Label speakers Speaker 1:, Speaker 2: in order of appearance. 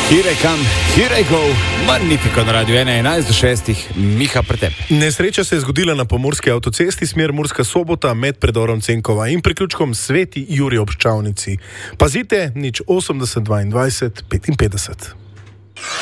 Speaker 1: Here I come, here I go, Magnifico na Radio 11 do 6, Miha Pretep.
Speaker 2: Nesreča se je zgodila na pomurski avtocesti smer Murska Sobota med predorom Cenkova in priključkom Sveti Jurij ob Ščavnici. Pazite, 080 22 55.